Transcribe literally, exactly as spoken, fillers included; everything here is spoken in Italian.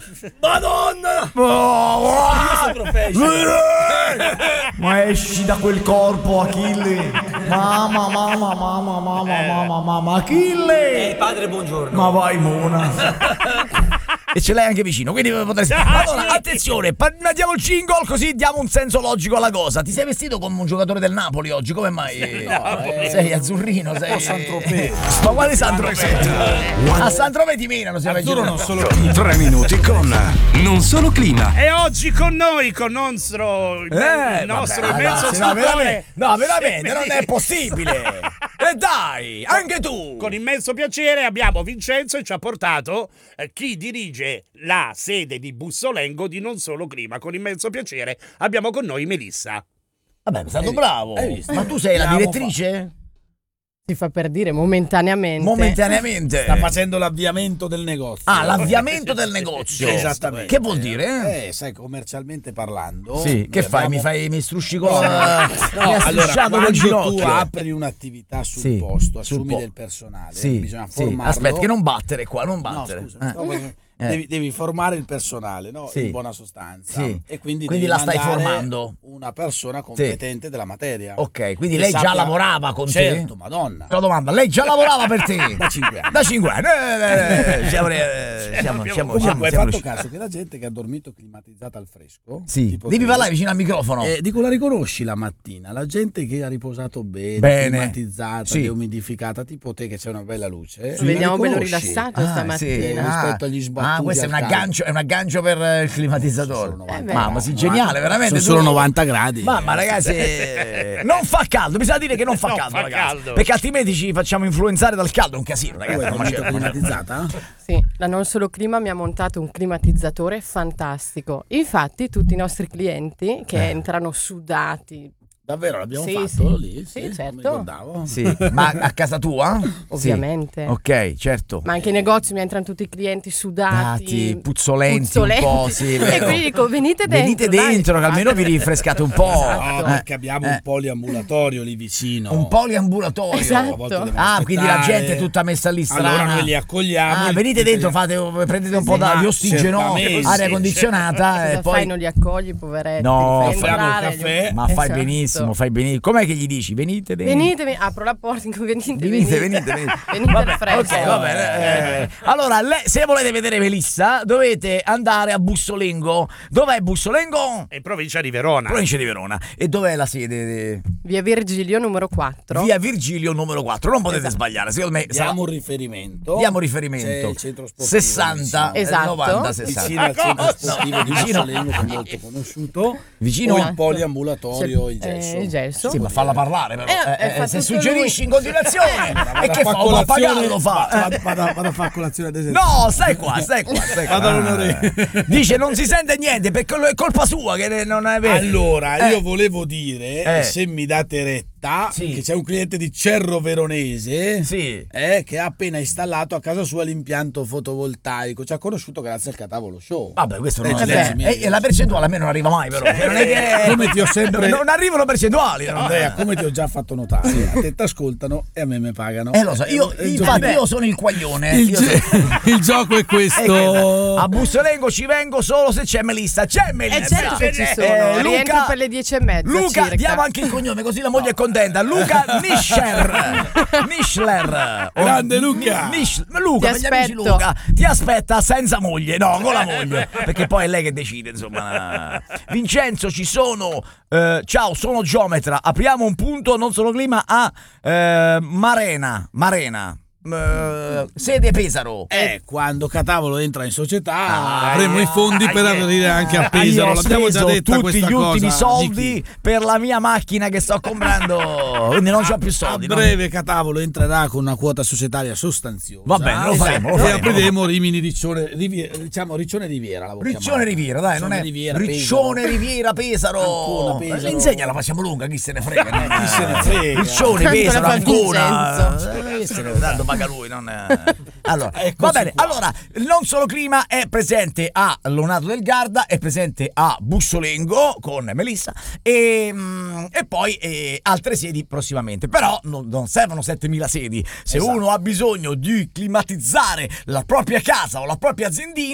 Madonna! Ma esci da quel corpo, Achille! Mamma, mamma, mamma, mamma, mamma, mamma, Achille! Eh, padre, buongiorno. Ma vai, Mona! E ce l'hai anche vicino, quindi potresti... Allora, attenzione, mandiamo il jingle così diamo un senso logico alla cosa. Ti sei vestito come un giocatore del Napoli oggi, come mai? No, eh, sei azzurrino, sei... Saint-Tropez. Ma quale Saint-Tropez? A Saint-Tropez ti menano, si Azzurro non solo Tre minuti con Non Solo Clima. E oggi con noi, con nostro, Eh, il nostro vabbè, immenso ragazzi, no, scultore. veramente, no, veramente, non è possibile. E dai, anche tu. Con immenso piacere abbiamo Vincenzo e ci ha portato eh, chi dirige la sede di Bussolengo di Non Solo Clima. Con immenso piacere abbiamo con noi Melissa. Vabbè, è stato bravo. hai visto? Ma tu sei la Abbiamo direttrice? Si fa per dire momentaneamente. Momentaneamente. Sta facendo l'avviamento del negozio. Ah, l'avviamento del negozio. Esattamente. Che vuol dire? Eh, sai, commercialmente parlando. Sì, che noi fai? abbiamo- Mi fai mi struscico la... No, mi ha allora, strusciato quando col tu ginocchio. apri un'attività sul Sì, posto, sul assumi po- del personale, Sì, bisogna sì. formarlo. Aspetta, che non battere qua, non No, battere. scusa, Eh. no, perché Eh. devi, devi formare il personale, no? Sì. In buona sostanza. Sì. E quindi, Quindi devi la stai mandare formando. una persona competente della materia. Ok, quindi Che lei già sappia- lavorava con te? Certo, madonna. La domanda, lei già lavorava per te? Da cinque anni. Da cinque anni. Eh, eh, siamo, eh, siamo, siamo, siamo, Comunque, hai siamo fatto riusciti. caso che la gente che ha dormito climatizzata al fresco, Sì, tipo devi te, parlare vicino al microfono. eh, dico, la riconosci la mattina? La gente che ha riposato bene, Bene. climatizzata, Sì. deumidificata, tipo te che c'è una bella luce. Ci vediamo la bello riconosci? rilassato Ah, stamattina. sì. rispetto agli sbattuti Ah, questo è al un caldo. aggancio, è un aggancio per eh, il climatizzatore. Sono novanta Eh beh. Mamma, sì, gradi. geniale, veramente. Sono solo tu- novanta gradi. Mamma, ragazzi, eh, non fa caldo, bisogna dire che non fa Non caldo, fa ragazzi. caldo. Perché altrimenti ci facciamo influenzare dal caldo, è un casino, Tu ragazzi. hai ma dormito c'è- climatizzata? Sì, la Non Solo Clima mi ha montato un climatizzatore fantastico. Infatti tutti i nostri clienti che Eh. entrano sudati, Davvero l'abbiamo Sì, fatto sì. lì? Sì, non mi certo. ricordavo. Sì, ma a casa tua? ovviamente. Sì. Ok, certo. Ma anche in negozio mi entrano tutti i clienti sudati, Dati, puzzolenti, un po', sì, e vero. quindi dico venite dentro. Venite dai. dentro, che almeno vi rinfrescate un po'. No, Eh, perché abbiamo eh. un poliambulatorio lì vicino. Un poliambulatorio. Esatto. A volte devono Ah, quindi la aspettare. gente è tutta messa lì strana. Allora noi li accogliamo. Ah, li- venite li dentro, teniamo- fate, prendete un Sì, po' ma di ossigeno, certamente. aria condizionata Cosa e fai? poi... Non li accogli, poveretti? No, li fai offriamo il entrare, caffè. li- Ma fai Esatto. benissimo, fai benissimo. Com'è che gli dici? Venite dentro. Venite, apro la porta, dico, venite, Venite, venite, venite. Venite Vabbè, al fresco. ok, va bene. eh. Allora, le- se volete vedere Melissa, dovete andare a Bussolengo. Dov'è Bussolengo? È in provincia di Verona. Provincia di Verona. E dov'è la sede? Via Virgilio numero quattro. Via Virgilio numero quattro. Non potete sbagliare, secondo me sarà- Diamo un riferimento. diamo C'è riferimento. il centro sportivo sessanta, vicino. Esatto. novanta, sessanta. Vicino al centro sportivo di Vicino- Bussolengo, che è molto conosciuto. Vicino o Esatto. il poliambulatorio, il C'è- gesso. eh, il gesso. Sì, ma falla parlare però. Eh, Eh, eh, eh, fa se tutto suggerisci lui. in continuazione e che fa? Un pappagallo lo fa. Vado, Eh. vado, vado a fare colazione ad esempio. No, stai qua, stai qua, stai qua. Vado all'onore. Dice non si sente niente perché è colpa sua che non è vero. Allora, Eh. io volevo dire, Eh. se mi date retta, Sì. che c'è un cliente di Cerro Veronese Sì. eh, che ha appena installato a casa sua l'impianto fotovoltaico. Ci ha conosciuto grazie al Catavolo Show. Vabbè, questo non Eh, è dieci vero. mesi. E, e la percentuale a me non arriva mai, però. Cioè, non è che Come ti ho sempre- non arrivano percentuali. no? Andrea, come ti ho già fatto notare, a te ti ascoltano e a me mi pagano. Eh lo so, io Eh, il infatti gioco- io sono il quaglione. il, Io ge- sono- il gioco è Eh, questo. a Bussolengo ci vengo solo se c'è Melissa. C'è E Melissa. certo che ci sono, Eh, rientro per le dieci e mezza Luca, circa. diamo anche il cognome così la moglie è contenta. Luca Nischer. Nischler. O- Grande Luca. Nisch- Luca, Ti per gli amici aspetto. Luca, ti aspetta senza moglie, no, con la moglie, perché poi è lei che decide, insomma. Vincenzo, ci sono. eh, ciao, sono geometra. Apriamo un punto, non solo clima, a eh, Marena. Marena. Eh, sede Pesaro. Eh, quando Catavolo entra in società Ah, avremo i fondi per ah, aprire anche a Ah, Pesaro. io ho L'abbiamo già speso detta tutti questa gli ultimi cosa, soldi Giki. per la mia macchina che sto comprando, quindi non c'ho più soldi. A no? breve Catavolo entrerà con una quota societaria sostanziosa. Va bene, lo faremo, lo E faremo. apriremo Rimini Riccione Riviera, diciamo Riccione Riviera. l'avevo Riccione chiamata. Riviera, dai, non è Riviera, Riccione Pesaro. Riviera Pesaro. Ancona, Pesaro. L'insegna la facciamo lunga, chi se ne frega. Eh, chi se ne frega. Riccione Tanto Pesaro la fa ancora. Vincenzo. Eh, chi se ne- Tanto paga lui, non è- Allora, Eccoci va bene. qua. Allora, non solo clima è presente a Leonardo del Garda, è presente a Bussolengo con Melissa e, mm, e poi eh, altre sedi prossimamente. Però non, non servono settemila sedi. Se Esatto. uno ha bisogno di climatizzare la propria casa o la propria aziendina,